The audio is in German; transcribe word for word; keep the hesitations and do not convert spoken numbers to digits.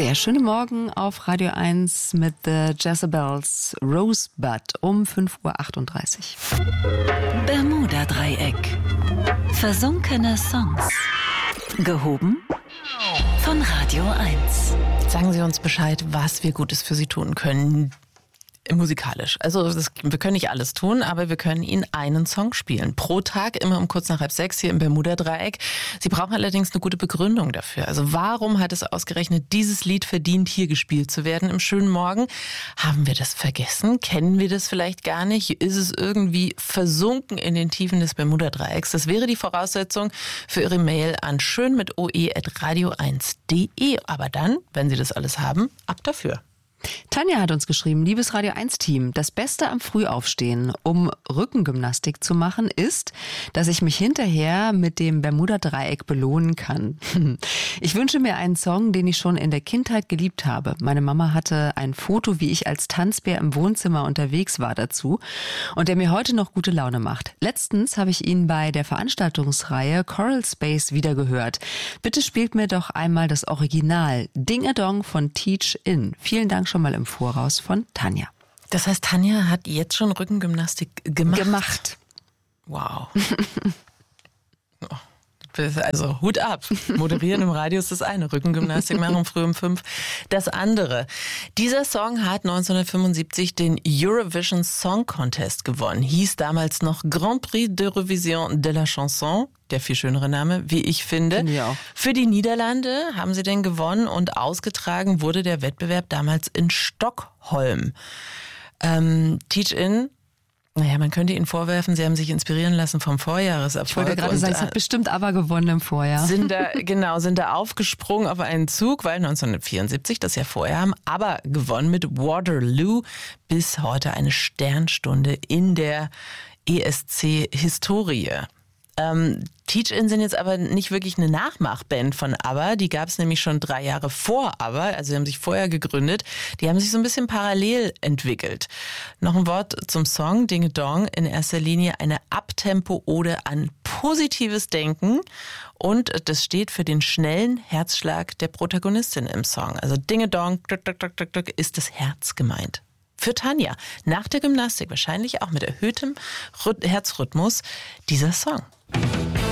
Der schöne Morgen auf Radio eins mit The Jezebels Rosebud um fünf Uhr achtunddreißig. Bermuda-Dreieck. Versunkene Songs. Gehoben von Radio eins. Sagen Sie uns Bescheid, was wir Gutes für Sie tun können. Musikalisch. Also das, wir können nicht alles tun, aber wir können Ihnen einen Song spielen. Pro Tag, immer um kurz nach halb sechs hier im Bermuda-Dreieck. Sie brauchen allerdings eine gute Begründung dafür. Also warum hat es ausgerechnet dieses Lied verdient, hier gespielt zu werden im schönen Morgen? Haben wir das vergessen? Kennen wir das vielleicht gar nicht? Ist es irgendwie versunken in den Tiefen des Bermuda-Dreiecks? Das wäre die Voraussetzung für Ihre Mail an schön mit oe at radio eins punkt de. Aber dann, wenn Sie das alles haben, ab dafür. Tanja hat uns geschrieben, liebes Radio eins Team, das Beste am Frühaufstehen, um Rückengymnastik zu machen, ist, dass ich mich hinterher mit dem Bermuda-Dreieck belohnen kann. Ich wünsche mir einen Song, den ich schon in der Kindheit geliebt habe. Meine Mama hatte ein Foto, wie ich als Tanzbär im Wohnzimmer unterwegs war dazu und der mir heute noch gute Laune macht. Letztens habe ich ihn bei der Veranstaltungsreihe Choral Space wieder gehört. Bitte spielt mir doch einmal das Original Ding a Dong von Teach In. Vielen Dank schon mal im Voraus von Tanja. Das heißt, Tanja hat jetzt schon Rückengymnastik gemacht? Gemacht. Wow. Also Hut ab. Moderieren im Radio ist das eine. Rückengymnastik machen früh um fünf das andere. Dieser Song hat neunzehnhundertfünfundsiebzig den Eurovision Song Contest gewonnen. Hieß damals noch Grand Prix d'Eurovision de la Chanson. Der viel schönere Name, wie ich finde. Finde ich auch. Für die Niederlande haben sie den gewonnen und ausgetragen wurde der Wettbewerb damals in Stockholm. Ähm, Teach In, naja, man könnte ihnen vorwerfen, sie haben sich inspirieren lassen vom Vorjahreserfolg. Ich wollte gerade sagen, es hat bestimmt aber gewonnen im Vorjahr. Sind da, genau, sind da aufgesprungen auf einen Zug, weil neunzehnhundertvierundsiebzig, das ja vorher haben, aber gewonnen mit Waterloo. Bis heute eine Sternstunde in der E S C-Historie. Ähm, Teach In sind jetzt aber nicht wirklich eine Nachmachband von ABBA. Die gab es nämlich schon drei Jahre vor ABBA, also sie haben sich vorher gegründet. Die haben sich so ein bisschen parallel entwickelt. Noch ein Wort zum Song Ding a Dong. In erster Linie eine Abtempo-Ode an positives Denken und das steht für den schnellen Herzschlag der Protagonistin im Song. Also Ding a Dong ist das Herz gemeint. Für Tanja, nach der Gymnastik, wahrscheinlich auch mit erhöhtem Herzrhythmus, dieser Song.